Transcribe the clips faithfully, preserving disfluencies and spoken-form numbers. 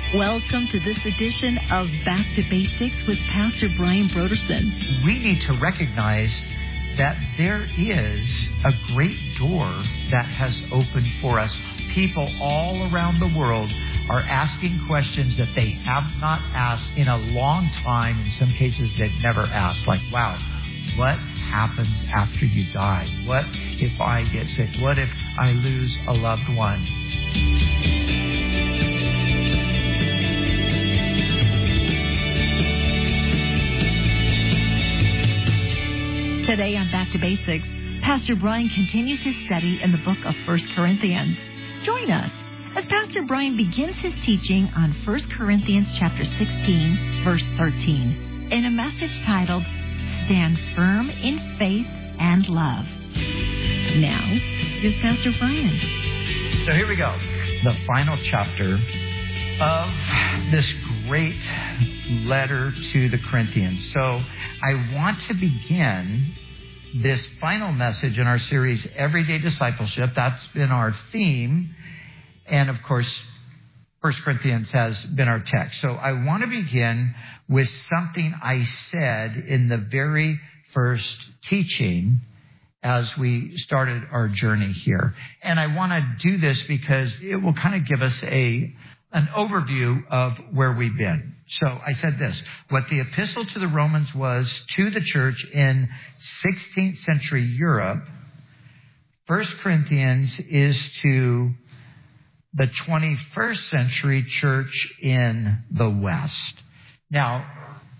Welcome to this edition of Back to Basics with Pastor Brian Broderson. We need to recognize that there is a great door that has opened for us. People all around the world are asking questions that they have not asked in a long time. In some cases, they've never asked. Like, wow, what happens after you die? What if I get sick? What if I lose a loved one? Today on Back to Basics, Pastor Brian continues his study in the book of First Corinthians. Join us as Pastor Brian begins his teaching on First Corinthians chapter sixteen, verse thirteen, in a message titled, Stand Firm in Faith and Love. Now, here's Pastor Brian. So here we go. The final chapter of this great letter to the Corinthians. So I want to begin this final message in our series, Everyday Discipleship. That's been our theme. And of course, First Corinthians has been our text. So I want to begin with something I said in the very first teaching as we started our journey here. And I want to do this because it will kind of give us a an overview of where we've been. So I said this, what the epistle to the Romans was to the church in sixteenth century Europe, First Corinthians is to the twenty-first century church in the West. Now,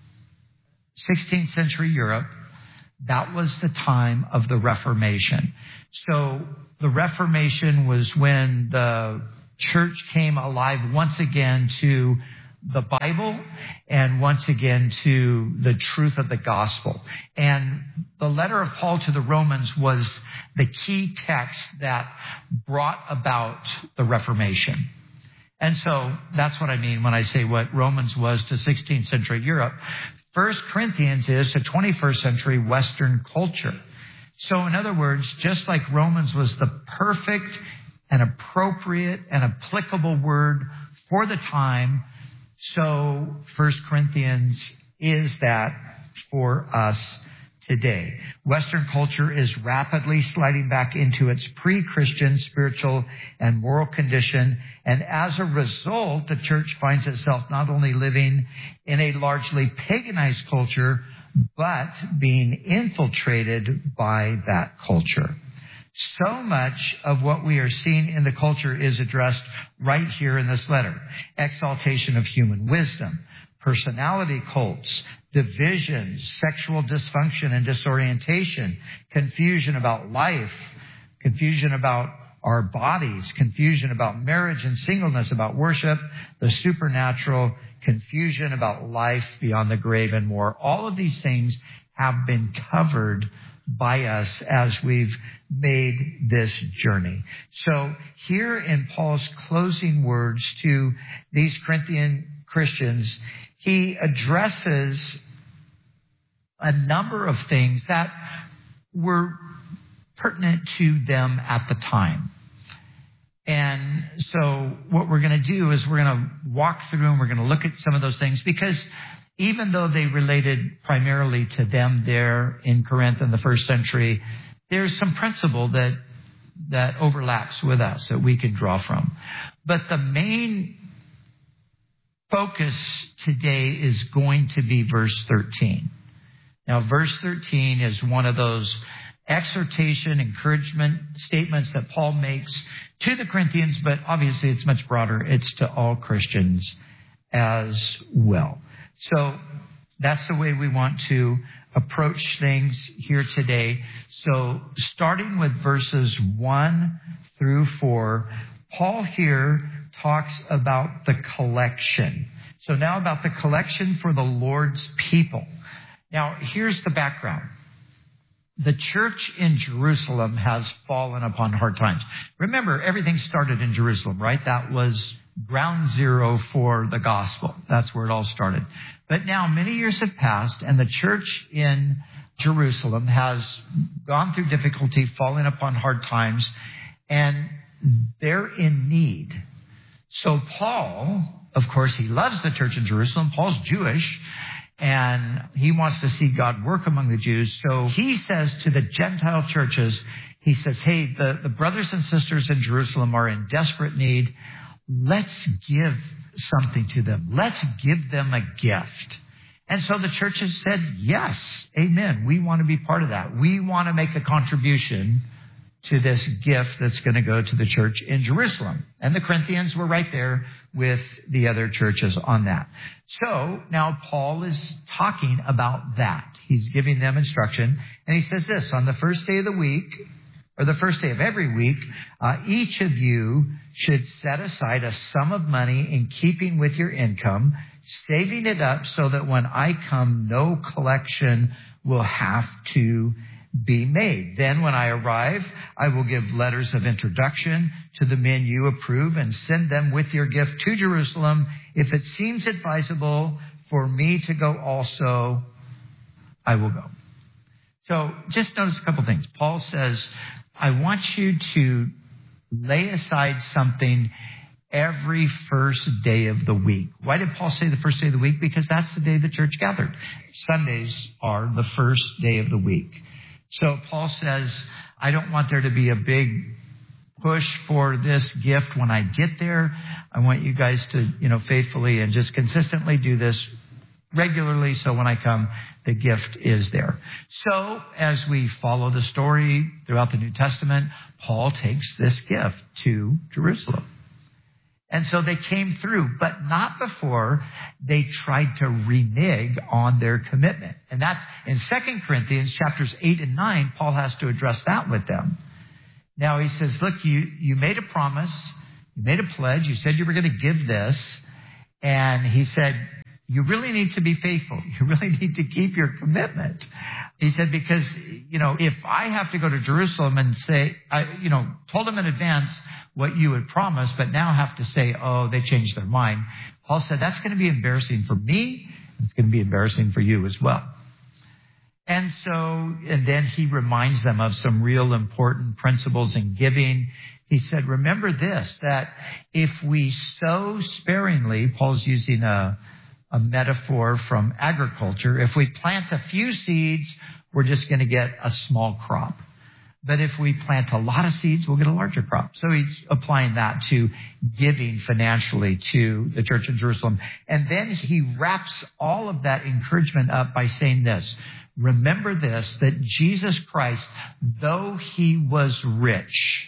sixteenth century Europe, that was the time of the Reformation. So the Reformation was when the church came alive once again to the Bible and once again to the truth of the gospel. And the letter of Paul to the Romans was the key text that brought about the Reformation. And so that's what I mean when I say what Romans was to sixteenth century Europe. First Corinthians is to twenty-first century Western culture. So in other words, just like Romans was the perfect and appropriate and applicable word for the time, so First Corinthians is that for us today. Western culture is rapidly sliding back into its pre-Christian spiritual and moral condition. And as a result, the church finds itself not only living in a largely paganized culture, but being infiltrated by that culture. So much of what we are seeing in the culture is addressed right here in this letter. Exaltation of human wisdom, personality cults, divisions, sexual dysfunction and disorientation, confusion about life, confusion about our bodies, confusion about marriage and singleness, about worship, the supernatural, confusion about life beyond the grave and more. All of these things have been covered by us as we've made this journey. So here in Paul's closing words to these Corinthian Christians, he addresses a number of things that were pertinent to them at the time. And so what we're going to do is we're going to walk through and we're going to look at some of those things, because even though they related primarily to them there in Corinth in the first century, there's some principle that that overlaps with us that we can draw from. But the main focus today is going to be verse thirteen. Now, verse thirteen is one of those exhortation, encouragement statements that Paul makes to the Corinthians, but obviously it's much broader. It's to all Christians as well. So that's the way we want to approach things here today. So starting with verses one through four, Paul here talks about the collection. So now about the collection for the Lord's people. Now, here's the background. The church in Jerusalem has fallen upon hard times. Remember, everything started in Jerusalem, right? That was ground zero for the gospel. That's where it all started. But now many years have passed, and the church in Jerusalem has gone through difficulty, fallen upon hard times, and they're in need. So Paul of course, he loves the church in Jerusalem. Paul's Jewish, and he wants to see God work among the Jews. So he says to the Gentile churches, he says, hey, the, the brothers and sisters in Jerusalem are in desperate need. Let's give something to them. Let's give them a gift. And so the churches said, yes, amen. We want to be part of that. We want to make a contribution to this gift that's going to go to the church in Jerusalem. And the Corinthians were right there with the other churches on that. So now Paul is talking about that. He's giving them instruction. And he says this, on the first day of the week, or the first day of every week, uh, each of you should set aside a sum of money in keeping with your income, saving it up so that when I come, no collection will have to be made. Then when I arrive, I will give letters of introduction to the men you approve and send them with your gift to Jerusalem. If it seems advisable for me to go also, I will go. So just notice a couple things. Paul says, I want you to lay aside something every first day of the week. Why did Paul say the first day of the week? Because that's the day the church gathered. Sundays are the first day of the week. So Paul says, I don't want there to be a big push for this gift when I get there. I want you guys to, you know, faithfully and just consistently do this regularly, so when I come, the gift is there. So as we follow the story throughout the New Testament, Paul takes this gift to Jerusalem. And so they came through, but not before they tried to renege on their commitment. And that's in Second Corinthians chapters eight and nine, Paul has to address that with them. Now he says, look, you, you made a promise, you made a pledge, you said you were going to give this. And he said, you really need to be faithful. You really need to keep your commitment. He said, because, you know, if I have to go to Jerusalem and say, I, you know, told them in advance what you had promised, but now have to say, oh, they changed their mind. Paul said, that's going to be embarrassing for me. It's going to be embarrassing for you as well. And so, and then he reminds them of some real important principles in giving. He said, remember this, that if we sow sparingly, Paul's using a, a metaphor from agriculture. If we plant a few seeds, we're just going to get a small crop. But if we plant a lot of seeds, we'll get a larger crop. So he's applying that to giving financially to the church in Jerusalem. And then he wraps all of that encouragement up by saying this. Remember this, that Jesus Christ, though he was rich,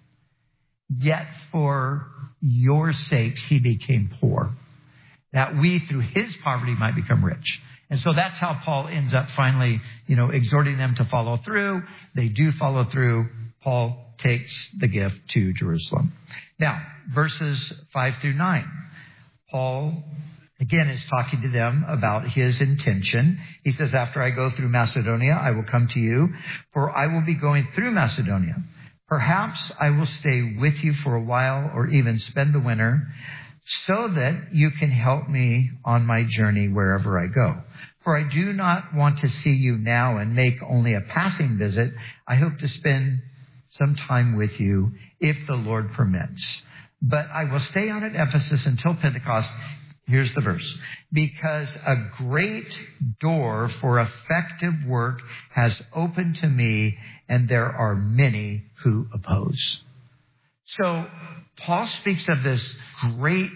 yet for your sakes he became poor, that we through his poverty might become rich. And so that's how Paul ends up finally, you know, exhorting them to follow through. They do follow through. Paul takes the gift to Jerusalem. Now, verses five through nine. Paul, again, is talking to them about his intention. He says, after I go through Macedonia, I will come to you, for I will be going through Macedonia. Perhaps I will stay with you for a while or even spend the winter, so that you can help me on my journey wherever I go. For I do not want to see you now and make only a passing visit. I hope to spend some time with you if the Lord permits. But I will stay on at Ephesus until Pentecost. Here's the verse. Because a great door for effective work has opened to me, and there are many who oppose. So Paul speaks of this great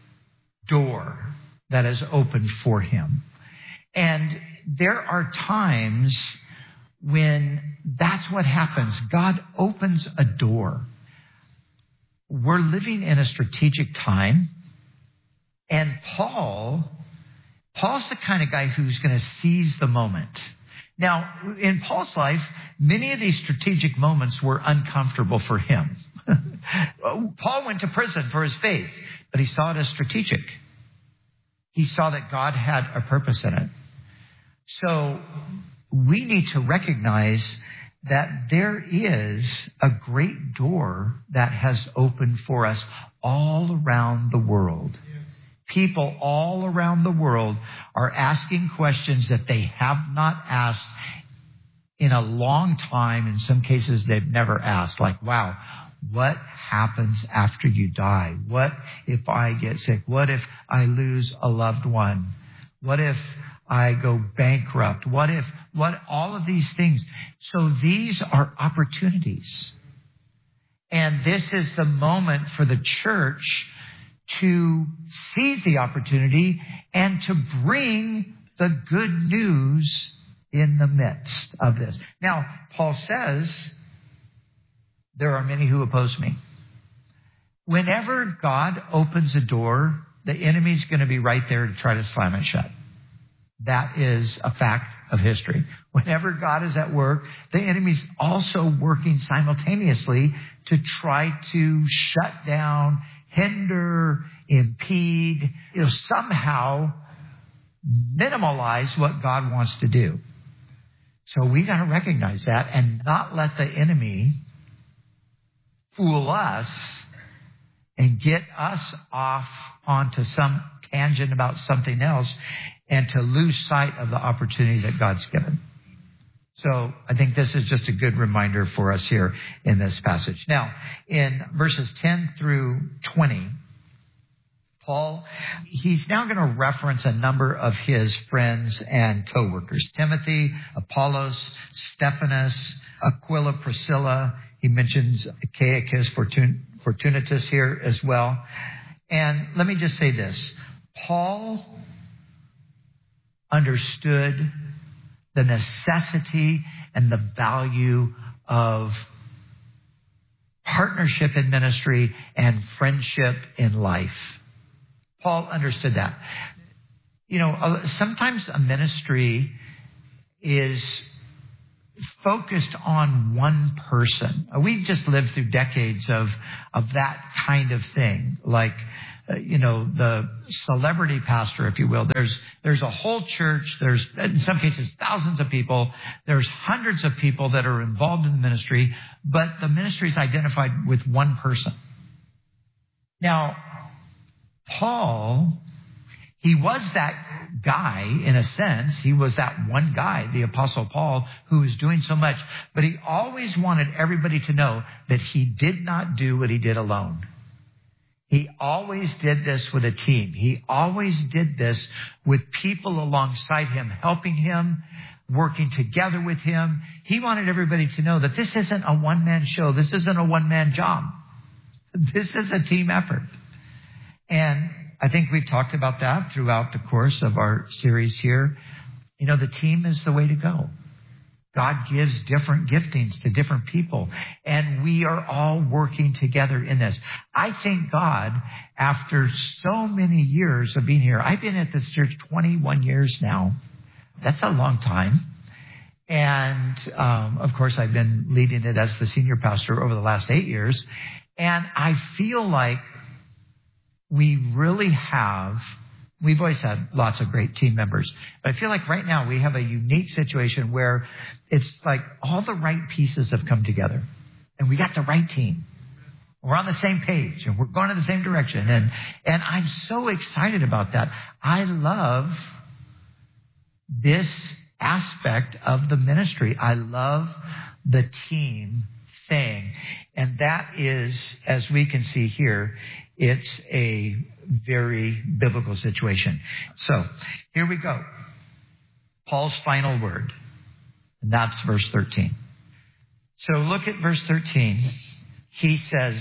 door that is opened for him. And there are times when that's what happens. God opens a door. We're living in a strategic time. And Paul, Paul's the kind of guy who's going to seize the moment. Now, in Paul's life, many of these strategic moments were uncomfortable for him. Paul went to prison for his faith, but he saw it as strategic. He saw that God had a purpose in it. So we need to recognize that there is a great door that has opened for us all around the world. Yes. People all around the world are asking questions that they have not asked in a long time. In some cases, they've never asked. Like, wow, what happens after you die? What if I get sick? What if I lose a loved one? What if I go bankrupt? What if, what, all of these things. So these are opportunities. And this is the moment for the church to seize the opportunity and to bring the good news in the midst of this. Now, Paul says, there are many who oppose me. Whenever God opens a door, the enemy's going to be right there to try to slam it shut. That is a fact of history. Whenever God is at work, the enemy's also working simultaneously to try to shut down, hinder, impede, you know, somehow minimalize what God wants to do. So we got to recognize that and not let the enemy fool us and get us off onto some tangent about something else and to lose sight of the opportunity that God's given. So I think this is just a good reminder for us here in this passage. Now, in verses ten through twenty, Paul, he's now going to reference a number of his friends and co-workers. Timothy, Apollos, Stephanas, Aquila, Priscilla. He mentions Achaicus, Fortun- Fortunatus here as well. And let me just say this. Paul understood the necessity and the value of partnership in ministry and friendship in life. Paul understood that. You know, sometimes a ministry is focused on one person. We've just lived through decades of, of that kind of thing. Like, uh, you know, the celebrity pastor, if you will. There's, there's a whole church. There's, in some cases, thousands of people. There's hundreds of people that are involved in the ministry, but the ministry is identified with one person. Now, Paul, he was that guy in a sense. He was that one guy, the Apostle Paul, who was doing so much. But he always wanted everybody to know that he did not do what he did alone. He always did this with a team. He always did this with people alongside him, helping him, working together with him. He wanted everybody to know that this isn't a one-man show. This isn't a one-man job. This is a team effort. And I think we've talked about that throughout the course of our series here. You know, the team is the way to go. God gives different giftings to different people, and we are all working together in this. I thank God after so many years of being here. I've been at this church twenty-one years now. That's a long time. And, um, of course, I've been leading it as the senior pastor over the last eight years. And I feel like we really have, we've always had lots of great team members, but I feel like right now we have a unique situation where it's like all the right pieces have come together and we got the right team. We're on the same page and we're going in the same direction. And, and I'm so excited about that. I love this aspect of the ministry. I love the team thing. And that is, as we can see here, it's a very biblical situation. So here we go. Paul's final word. And that's verse thirteen. So look at verse thirteen. He says,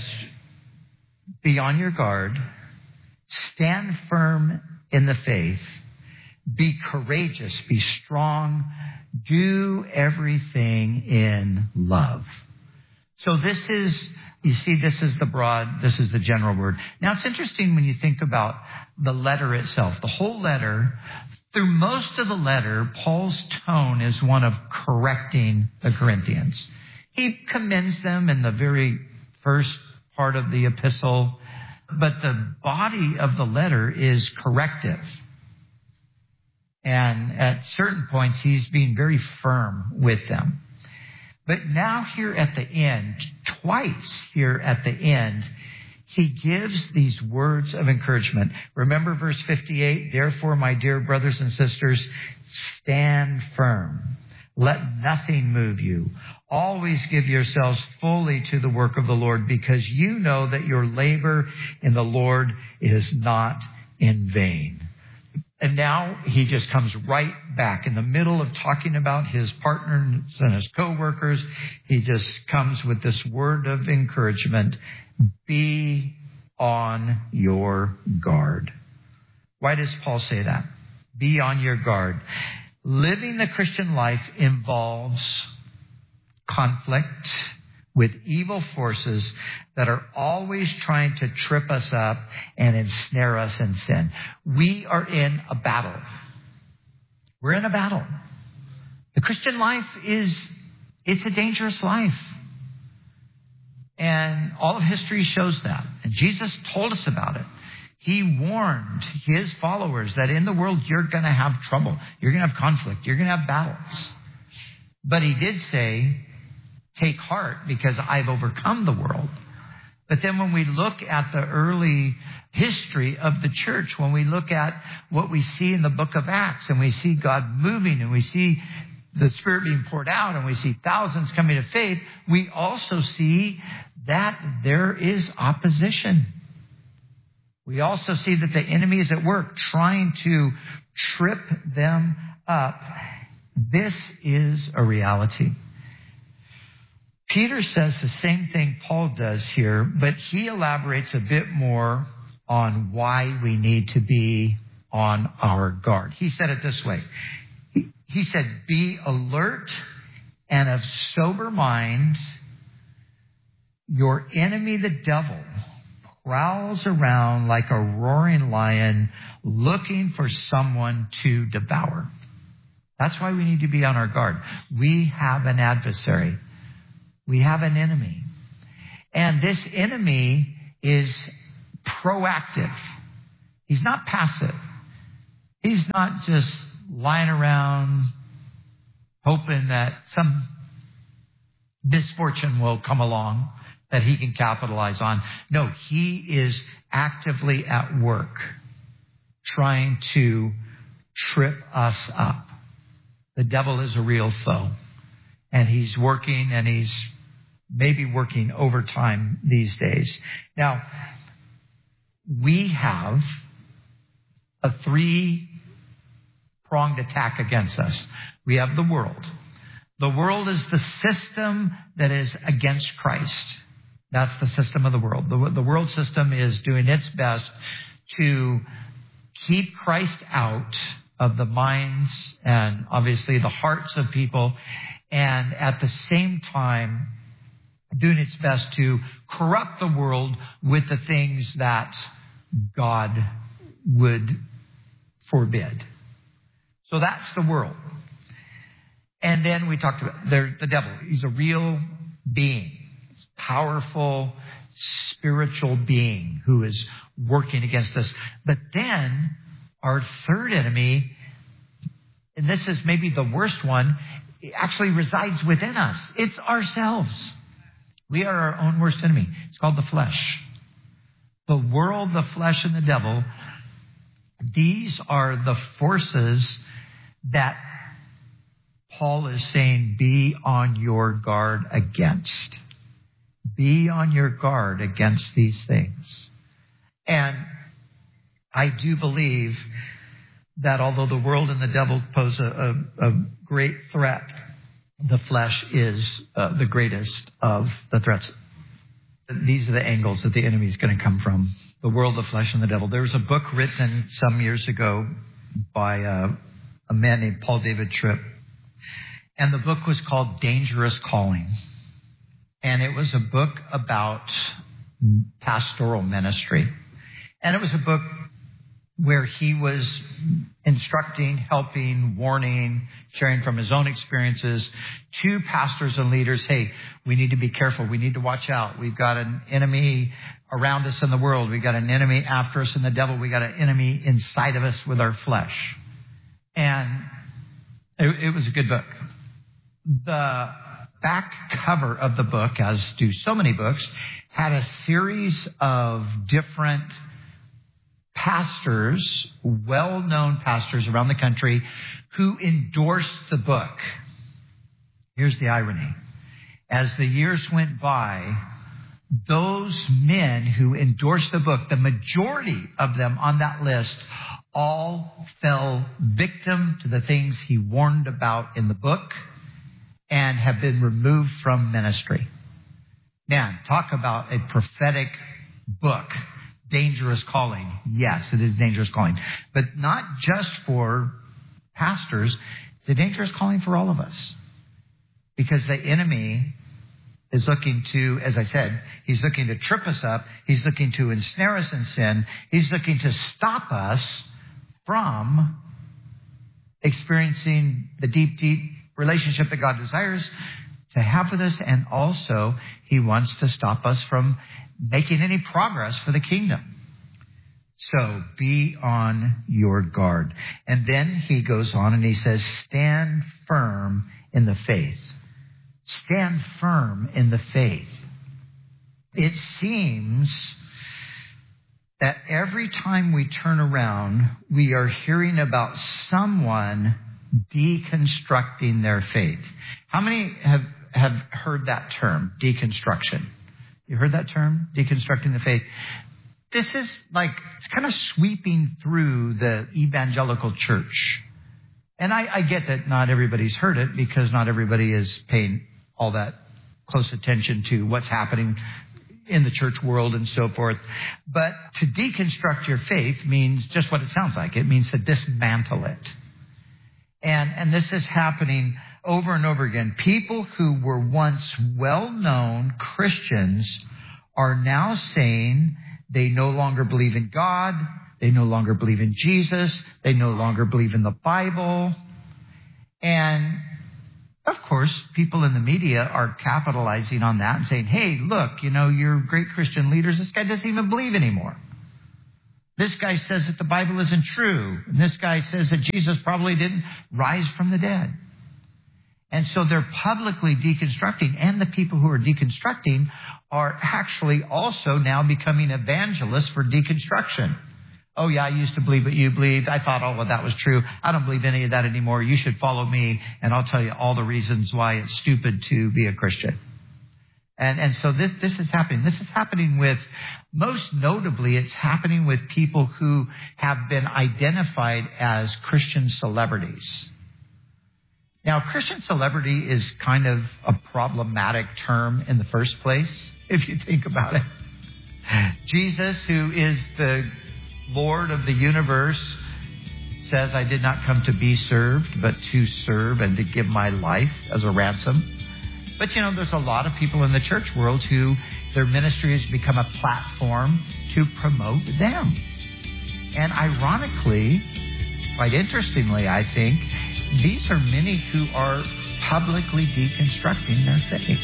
be on your guard. Stand firm in the faith. Be courageous. Be strong. Do everything in love. So this is, you see, this is the broad, this is the general word. Now, it's interesting when you think about the letter itself. The whole letter, through most of the letter, Paul's tone is one of correcting the Corinthians. He commends them in the very first part of the epistle, but the body of the letter is corrective. And at certain points, he's being very firm with them. But now here at the end, twice here at the end, he gives these words of encouragement. Remember verse fifty-eight, therefore, my dear brothers and sisters, stand firm. Let nothing move you. Always give yourselves fully to the work of the Lord, because you know that your labor in the Lord is not in vain. And now he just comes right back in the middle of talking about his partners and his co-workers. He just comes with this word of encouragement. Be on your guard. Why does Paul say that? Be on your guard. Living the Christian life involves conflict with evil forces that are always trying to trip us up and ensnare us in sin. We are in a battle. We're in a battle. The Christian life is, it's a dangerous life. And all of history shows that. And Jesus told us about it. He warned his followers that in the world you're going to have trouble. You're going to have conflict. You're going to have battles. But he did say, take heart because I've overcome the world. But then when we look at the early history of the church, when we look at what we see in the book of Acts, and we see God moving, and we see the Spirit being poured out, and we see thousands coming to faith, we also see that there is opposition. We also see that the enemy is at work trying to trip them up. This is a reality. Peter says the same thing Paul does here, but he elaborates a bit more on why we need to be on our guard. He said it this way. He, he said, be alert and of sober mind. Your enemy, the devil, prowls around like a roaring lion looking for someone to devour. That's why we need to be on our guard. We have an adversary. We have an enemy. And this enemy is proactive. He's not passive. He's not just lying around hoping that some misfortune will come along that he can capitalize on. No, he is actively at work trying to trip us up. The devil is a real foe. And he's working, and he's maybe working overtime these days. Now, we have a three-pronged attack against us. We have the world. The world is the system that is against Christ. That's the system of the world. The, the world system is doing its best to keep Christ out of the minds and obviously the hearts of people, and at the same time doing its best to corrupt the world with the things that God would forbid. So that's the world. And then we talked about the devil. He's a real being. Powerful, spiritual being who is working against us. But then our third enemy, and this is maybe the worst one, it actually resides within us. It's ourselves. We are our own worst enemy. It's called the flesh. The world, the flesh, and the devil, these are the forces that Paul is saying, be on your guard against. Be on your guard against these things. And I do believe that although the world and the devil pose a, a, a great threat, the flesh is uh, the greatest of the threats. These are the angles that the enemy is going to come from. The world, the flesh, and the devil. There was a book written some years ago by uh, a man named Paul David Tripp. And the book was called Dangerous Calling. And it was a book about pastoral ministry. And it was a book where he was instructing, helping, warning, sharing from his own experiences to pastors and leaders. Hey, we need to be careful. We need to watch out. We've got an enemy around us in the world. We've got an enemy after us in the devil. We've got an enemy inside of us with our flesh. And it, it was a good book. The back cover of the book, as do so many books, had a series of different pastors, well-known pastors around the country, who endorsed the book. Here's the irony. As the years went by, those men who endorsed the book, the majority of them on that list, all fell victim to the things he warned about in the book and have been removed from ministry. Man, talk about a prophetic book. Dangerous calling. Yes, it is dangerous calling. But not just for pastors. It's a dangerous calling for all of us. Because the enemy is looking to, as I said, he's looking to trip us up. He's looking to ensnare us in sin. He's looking to stop us from experiencing the deep, deep relationship that God desires to have with us. And also, he wants to stop us from making any progress for the kingdom. So be on your guard. And then he goes on and he says, stand firm in the faith. Stand firm in the faith. It seems that every time we turn around, we are hearing about someone deconstructing their faith. How many have, have heard that term, deconstruction? You heard that term, deconstructing the faith? This is like, it's kind of sweeping through the evangelical church. And I, I get that not everybody's heard it because not everybody is paying all that close attention to what's happening in the church world and so forth. But to deconstruct your faith means just what it sounds like. It means to dismantle it. And, and this is happening over and over again. People who were once well-known Christians are now saying they no longer believe in God. They no longer believe in Jesus. They no longer believe in the Bible. And of course, people in the media are capitalizing on that and saying, hey, look, you know, you're great Christian leaders. This guy doesn't even believe anymore. This guy says that the Bible isn't true. And this guy says that Jesus probably didn't rise from the dead. And so they're publicly deconstructing. And the people who are deconstructing are actually also now becoming evangelists for deconstruction. Oh, yeah, I used to believe what you believed. I thought all of that was true. I don't believe any of that anymore. You should follow me, and I'll tell you all the reasons why it's stupid to be a Christian. And, and so this, this is happening. This is happening with, most notably, it's happening with people who have been identified as Christian celebrities. Now, Christian celebrity is kind of a problematic term in the first place, if you think about it. Jesus, who is the Lord of the universe, says, I did not come to be served, but to serve and to give my life as a ransom. But, you know, there's a lot of people in the church world who their ministry has become a platform to promote them. And ironically, quite interestingly, I think, these are many who are publicly deconstructing their faith.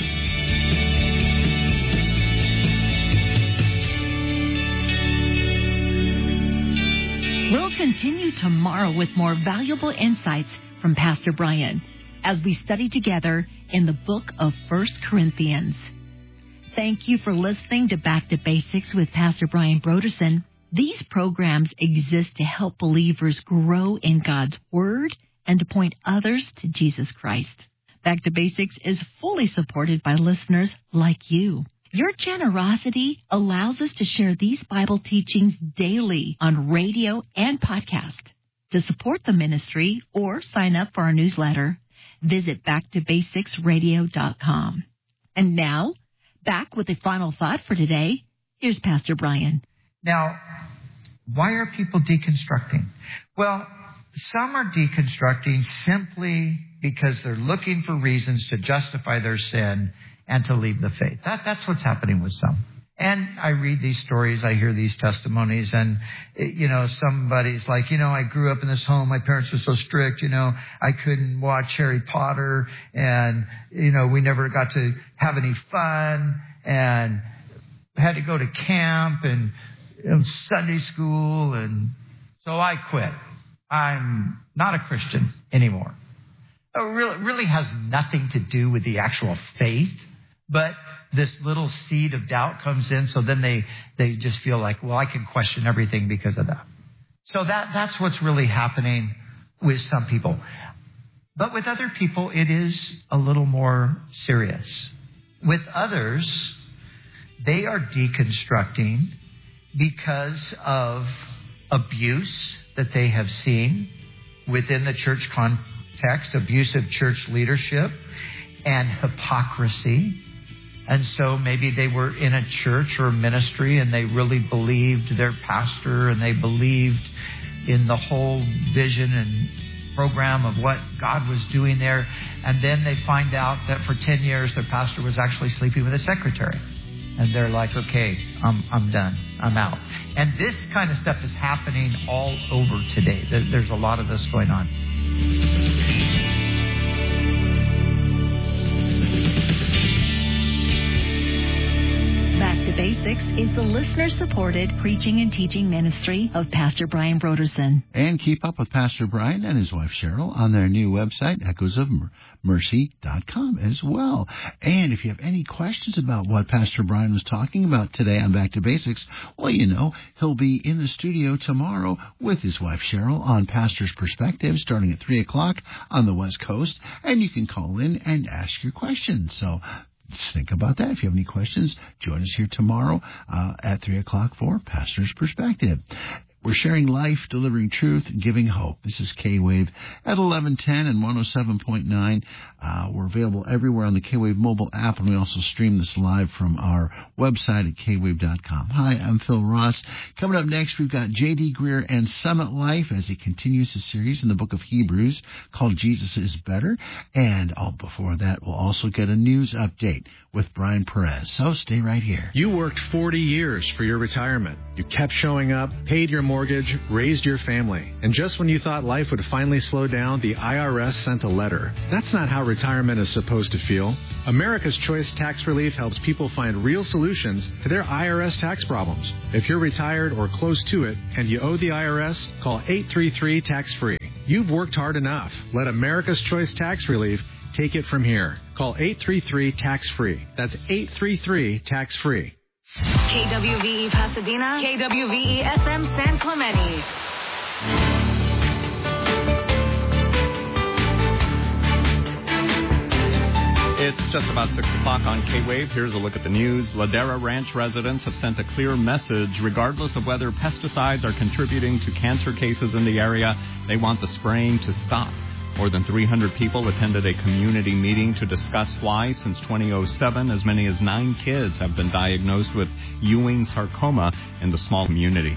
We'll continue tomorrow with more valuable insights from Pastor Brian as we study together in the book of First Corinthians. Thank you for listening to Back to Basics with Pastor Brian Brodersen. These programs exist to help believers grow in God's Word and to point others to Jesus Christ. Back to Basics is fully supported by listeners like you. Your generosity allows us to share these Bible teachings daily on radio and podcast. To support the ministry or sign up for our newsletter, visit back to basics radio dot com. And now, back with the final thought for today. Here's Pastor Brian. Now, why are people deconstructing? Well, some are deconstructing simply because they're looking for reasons to justify their sin and to leave the faith. That, that's what's happening with some. And I read these stories, I hear these testimonies, and, you know, somebody's like, you know, I grew up in this home, my parents were so strict, you know, I couldn't watch Harry Potter, and, you know, we never got to have any fun, and had to go to camp and you know, Sunday school, and so I quit. I'm not a Christian anymore. It really, really has nothing to do with the actual faith, but this little seed of doubt comes in, so then they, they just feel like, well, I can question everything because of that. So that, that's what's really happening with some people. But with other people, it is a little more serious. With others, they are deconstructing because of abuse that they have seen within the church context, abusive church leadership, and hypocrisy. And so maybe they were in a church or a ministry and they really believed their pastor and they believed in the whole vision and program of what God was doing there. And then they find out that for ten years their pastor was actually sleeping with a secretary. And they're like, okay, I'm, I'm done. I'm out. And this kind of stuff is happening all over today. There's a lot of this going on. Back to Basics is the listener-supported preaching and teaching ministry of Pastor Brian Brodersen. And keep up with Pastor Brian and his wife Cheryl on their new website, echoes of mercy dot com as well. And if you have any questions about what Pastor Brian was talking about today on Back to Basics, well, you know, he'll be in the studio tomorrow with his wife Cheryl on Pastor's Perspective starting at three o'clock on the West Coast. And you can call in and ask your questions. So just think about that. If you have any questions, join us here tomorrow uh, at three o'clock for Pastor's Perspective. We're sharing life, delivering truth, and giving hope. This is K-Wave at eleven ten and one oh seven point nine. Uh, we're available everywhere on the K-Wave mobile app, and we also stream this live from our website at K wave dot com. Hi, I'm Phil Ross. Coming up next, we've got J D. Greear and Summit Life as he continues his series in the book of Hebrews called Jesus is Better. And all before that, we'll also get a news update with Brian Perez. So stay right here. You worked forty years for your retirement. You kept showing up, paid your mortgage, raised your family. And just when you thought life would finally slow down, the I R S sent a letter. That's not how retirement is supposed to feel. America's Choice Tax Relief helps people find real solutions to their I R S tax problems. If you're retired or close to it and you owe the I R S, call eight three three tax free. You've worked hard enough. Let America's Choice Tax Relief take it from here. Call eight three three tax free. That's eight three three tax free. K W V E Pasadena, K W V E F M San Clemente. It's just about six o'clock on K-Wave. Here's a look at the news. Ladera Ranch residents have sent a clear message. Regardless of whether pesticides are contributing to cancer cases in the area, they want the spraying to stop. More than three hundred people attended a community meeting to discuss why, since two thousand seven, as many as nine kids have been diagnosed with Ewing sarcoma in the small community.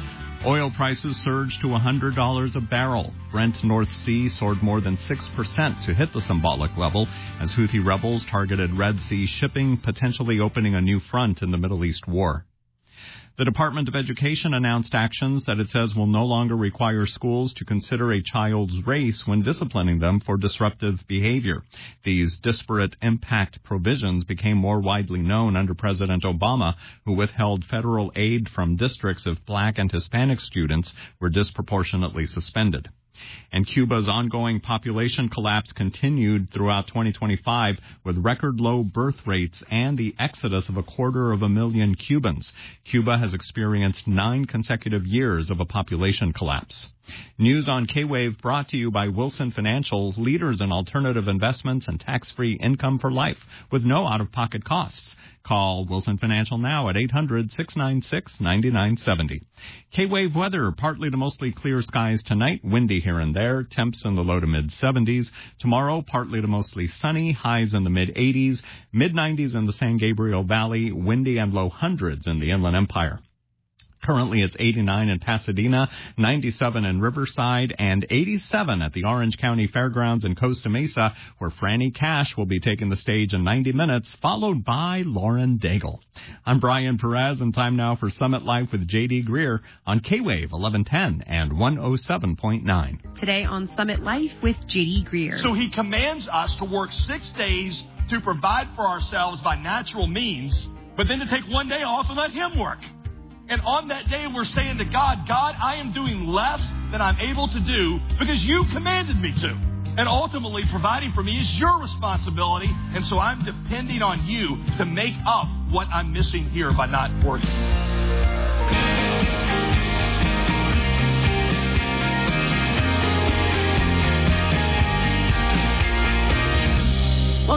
Oil prices surged to one hundred dollars a barrel. Brent North Sea soared more than six percent to hit the symbolic level as Houthi rebels targeted Red Sea shipping, potentially opening a new front in the Middle East war. The Department of Education announced actions that it says will no longer require schools to consider a child's race when disciplining them for disruptive behavior. These disparate impact provisions became more widely known under President Obama, who withheld federal aid from districts if Black and Hispanic students were disproportionately suspended. And Cuba's ongoing population collapse continued throughout twenty twenty-five with record low birth rates and the exodus of a quarter of a million Cubans. Cuba has experienced nine consecutive years of a population collapse. News on K-Wave brought to you by Wilson Financial, leaders in alternative investments and tax-free income for life with no out-of-pocket costs. Call Wilson Financial now at eight hundred, six nine six, nine nine seven zero. K-Wave weather, partly to mostly clear skies tonight, windy here and there, temps in the low to mid-seventies. Tomorrow, partly to mostly sunny, highs in the mid-eighties, mid-nineties in the San Gabriel Valley, windy and low hundreds in the Inland Empire. Currently, it's eighty-nine in Pasadena, ninety-seven in Riverside, and eighty-seven at the Orange County Fairgrounds in Costa Mesa, where Franny Cash will be taking the stage in ninety minutes, followed by Lauren Daigle. I'm Brian Perez, and time now for Summit Life with J D. Greear on K-Wave eleven ten and one oh seven point nine. Today on Summit Life with J D. Greear. So he commands us to work six days to provide for ourselves by natural means, but then to take one day off and let him work. And on that day, we're saying to God, God, I am doing less than I'm able to do because you commanded me to. And ultimately, providing for me is your responsibility. And so I'm depending on you to make up what I'm missing here by not working.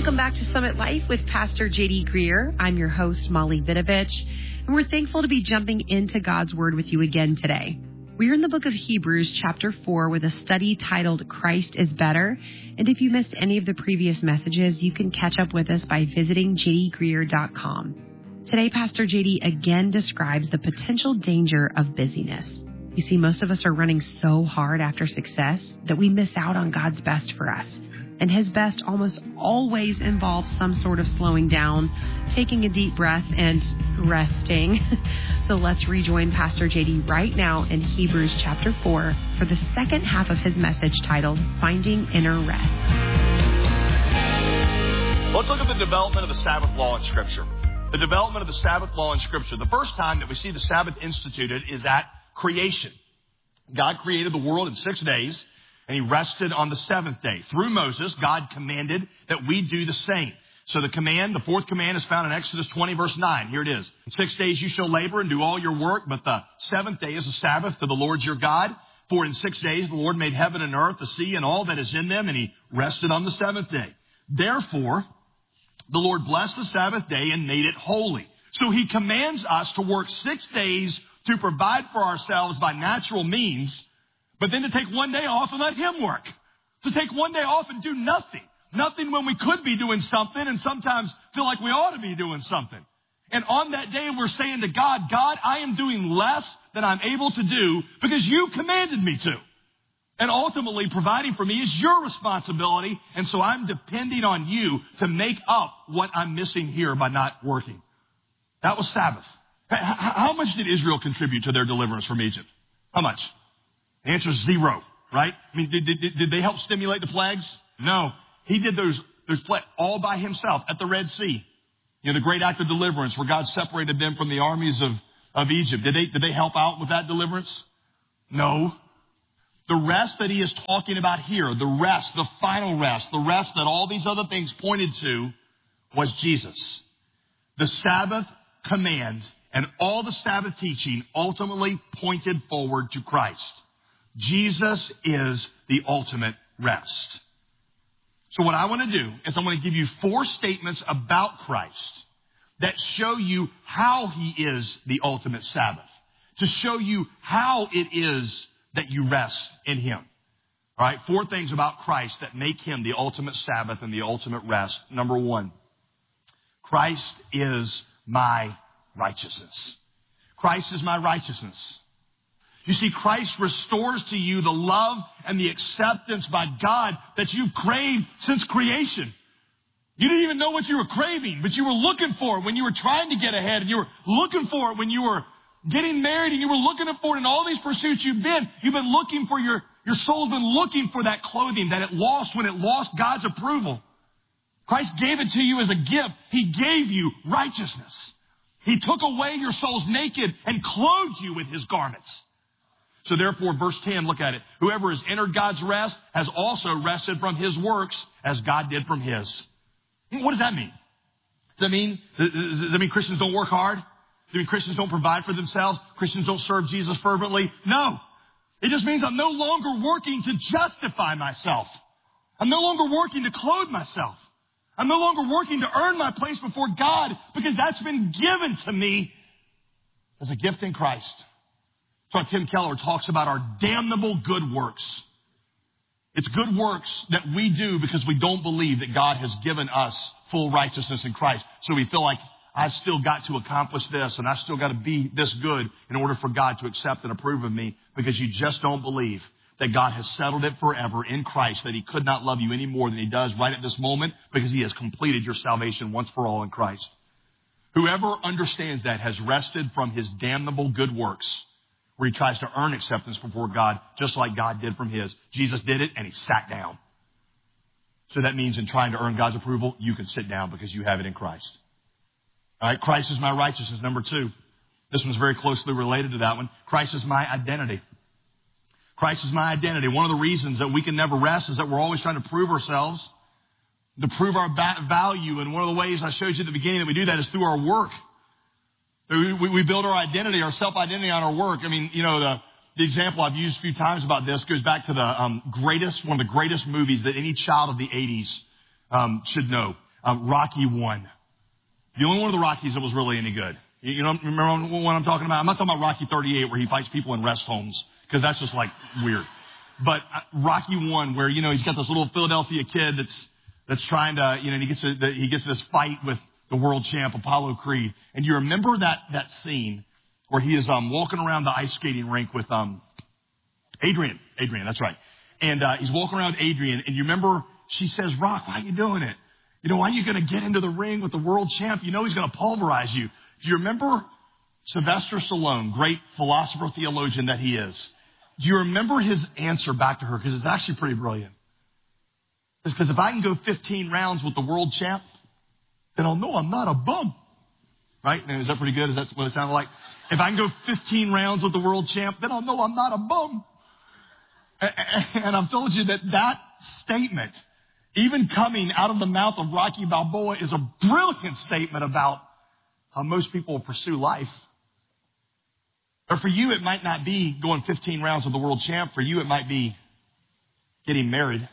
Welcome back to Summit Life with Pastor J D Greer. I'm your host, Molly Vidovich, and we're thankful to be jumping into God's Word with you again today. We're in the book of Hebrews, chapter four, with a study titled Christ is Better. And if you missed any of the previous messages, you can catch up with us by visiting j d greer dot com. Today, Pastor J D again describes the potential danger of busyness. You see, most of us are running so hard after success that we miss out on God's best for us. And his best almost always involves some sort of slowing down, taking a deep breath, and resting. So let's rejoin Pastor J D right now in Hebrews chapter four for the second half of his message titled Finding Inner Rest. Let's look at the development of the Sabbath law in Scripture. The development of the Sabbath law in Scripture. The first time that we see the Sabbath instituted is at creation. God created the world in six days. And he rested on the seventh day. Through Moses, God commanded that we do the same. So the command, the fourth command is found in Exodus twenty, verse nine. Here it is. In six days you shall labor and do all your work, but the seventh day is a Sabbath to the Lord your God. For in six days the Lord made heaven and earth, the sea, and all that is in them, and he rested on the seventh day. Therefore, the Lord blessed the Sabbath day and made it holy. So he commands us to work six days to provide for ourselves by natural means, but then to take one day off and let him work. To take one day off and do nothing. Nothing when we could be doing something and sometimes feel like we ought to be doing something. And on that day, we're saying to God, God, I am doing less than I'm able to do because you commanded me to. And ultimately, providing for me is your responsibility. And so I'm depending on you to make up what I'm missing here by not working. That was Sabbath. How much did Israel contribute to their deliverance from Egypt? How much? The answer is zero, right? I mean, did, did, did they help stimulate the plagues? No. He did those, those plagues all by himself at the Red Sea. You know, the great act of deliverance where God separated them from the armies of, of Egypt. Did they, did they help out with that deliverance? No. The rest that he is talking about here, the rest, the final rest, the rest that all these other things pointed to was Jesus. The Sabbath command and all the Sabbath teaching ultimately pointed forward to Christ. Jesus is the ultimate rest. So what I want to do is I'm going to give you four statements about Christ that show you how he is the ultimate Sabbath, to show you how it is that you rest in him. All right, four things about Christ that make him the ultimate Sabbath and the ultimate rest. Number one, Christ is my righteousness. Christ is my righteousness. You see, Christ restores to you the love and the acceptance by God that you've craved since creation. You didn't even know what you were craving, but you were looking for it when you were trying to get ahead, and you were looking for it when you were getting married, and you were looking for it in all these pursuits you've been. You've been looking for your, your soul's been looking for that clothing that it lost when it lost God's approval. Christ gave it to you as a gift. He gave you righteousness. He took away your souls naked and clothed you with his garments. So therefore, verse ten, look at it. Whoever has entered God's rest has also rested from his works as God did from his. What does that mean? Does that mean, does that mean Christians don't work hard? Does that mean Christians don't provide for themselves? Christians don't serve Jesus fervently? No. It just means I'm no longer working to justify myself. I'm no longer working to clothe myself. I'm no longer working to earn my place before God because that's been given to me as a gift in Christ. So Tim Keller talks about our damnable good works. It's good works that we do because we don't believe that God has given us full righteousness in Christ. So we feel like I've still got to accomplish this and I've still got to be this good in order for God to accept and approve of me, because you just don't believe that God has settled it forever in Christ, that he could not love you any more than he does right at this moment because he has completed your salvation once for all in Christ. Whoever understands that has rested from his damnable good works, where he tries to earn acceptance before God, just like God did from his. Jesus did it, and he sat down. So that means in trying to earn God's approval, you can sit down because you have it in Christ. All right, Christ is my righteousness. Number two, this one's very closely related to that one. Christ is my identity. Christ is my identity. One of the reasons that we can never rest is that we're always trying to prove ourselves, to prove our value. And one of the ways I showed you at the beginning that we do that is through our work. We, we build our identity, our self-identity on our work. I mean, you know, the, the example I've used a few times about this goes back to the um, greatest, one of the greatest movies that any child of the eighties um, should know. Um, Rocky one. The only one of the Rockies that was really any good. You, you know, remember what I'm talking about? I'm not talking about Rocky thirty-eight where he fights people in rest homes, because that's just like weird. But uh, Rocky one, where, you know, he's got this little Philadelphia kid that's that's trying to, you know, and he gets to, the, he gets to this fight with the world champ Apollo Creed. And you remember that that scene where he is um, walking around the ice skating rink with um, Adrian. Adrian, that's right. And uh, he's walking around Adrian, and you remember she says, "Rock, why are you doing it? You know, why are you going to get into the ring with the world champ? You know he's going to pulverize you." Do you remember Sylvester Stallone, great philosopher, theologian that he is? Do you remember his answer back to her? Because it's actually pretty brilliant. It's because if I can go fifteen rounds with the world champ, then I'll know I'm not a bum. Right? Now, is that pretty good? Is that what it sounded like? If I can go fifteen rounds with the world champ, then I'll know I'm not a bum. And I've told you that that statement, even coming out of the mouth of Rocky Balboa, is a brilliant statement about how most people pursue life. Or for you, it might not be going fifteen rounds with the world champ. For you, it might be getting married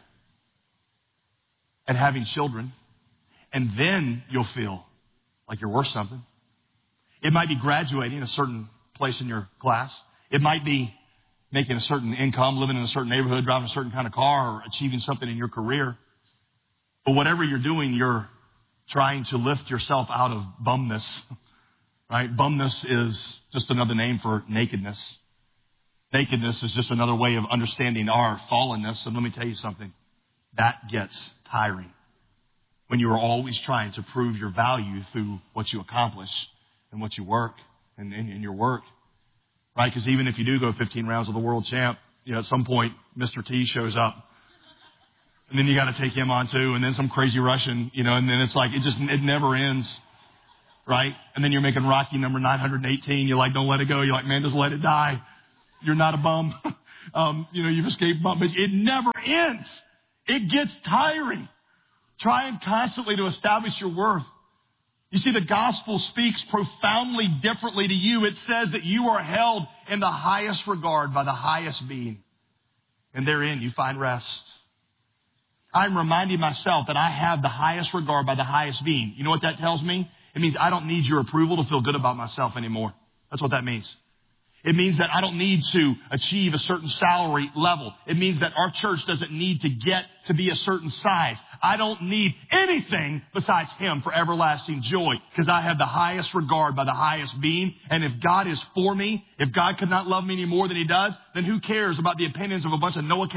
and having children. And then you'll feel like you're worth something. It might be graduating a certain place in your class. It might be making a certain income, living in a certain neighborhood, driving a certain kind of car, or achieving something in your career. But whatever you're doing, you're trying to lift yourself out of bumness, right? Bumness is just another name for nakedness. Nakedness is just another way of understanding our fallenness. And let me tell you something, that gets tiring when you are always trying to prove your value through what you accomplish and what you work and in your work, right? Because even if you do go fifteen rounds with the world champ, you know, at some point, Mister T shows up. And then you got to take him on too, and then some crazy Russian, you know, and then it's like, it just, it never ends, right? And then you're making Rocky number nine hundred eighteen. You're like, don't let it go. You're like, man, just let it die. You're not a bum. um, you know, you've escaped bum, but it never ends. It gets tiring. Trying constantly to establish your worth. You see, the gospel speaks profoundly differently to you. It says that you are held in the highest regard by the highest being. And therein you find rest. I'm reminding myself that I have the highest regard by the highest being. You know what that tells me? It means I don't need your approval to feel good about myself anymore. That's what that means. It means that I don't need to achieve a certain salary level. It means that our church doesn't need to get to be a certain size. I don't need anything besides Him for everlasting joy, because I have the highest regard by the highest being. And if God is for me, if God could not love me any more than He does, then who cares about the opinions of a bunch of no account